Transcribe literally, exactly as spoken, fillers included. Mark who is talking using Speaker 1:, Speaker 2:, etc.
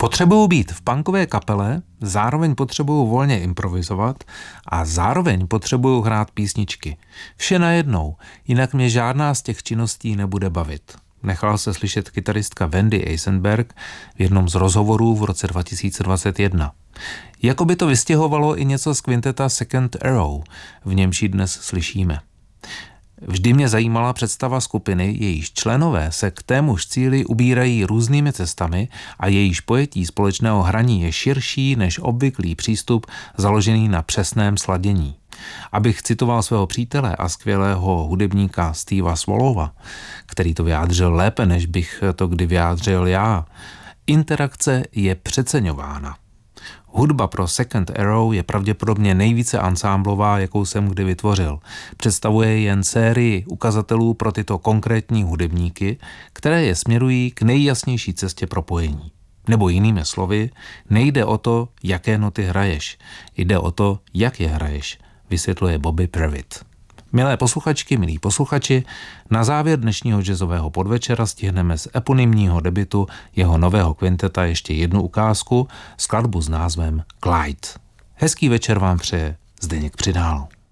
Speaker 1: Potřebuju být v punkové kapele, zároveň potřebuju volně improvizovat a zároveň potřebuju hrát písničky. Vše najednou, jinak mě žádná z těch činností nebude bavit. Nechala se slyšet kytaristka Wendy Eisenberg v jednom z rozhovorů v roce dva tisíce dvacet jedna. Jako by to vystěhovalo i něco z kvinteta Second Arrow, v němž ji dnes slyšíme. Vždy mě zajímala představa skupiny, jejíž členové se k témuž cíli ubírají různými cestami a jejíž pojetí společného hraní je širší než obvyklý přístup založený na přesném sladění. Abych citoval svého přítele a skvělého hudebníka Steva Swallowa, který to vyjádřil lépe, než bych to kdy vyjádřil já, interakce je přeceňována. Hudba pro Second Arrow je pravděpodobně nejvíce ansámblová, jakou jsem kdy vytvořil. Představuje jen sérii ukazatelů pro tyto konkrétní hudebníky, které je směrují k nejjasnější cestě propojení. Nebo jinými slovy, nejde o to, jaké noty hraješ, jde o to, jak je hraješ, vysvětluje Bobby Previtt. Milé posluchačky, milí posluchači, na závěr dnešního jazzového podvečera stihneme z eponymního debutu jeho nového kvinteta ještě jednu ukázku, skladbu s názvem Clyde. Hezký večer vám přeje Zdeněk Přidál.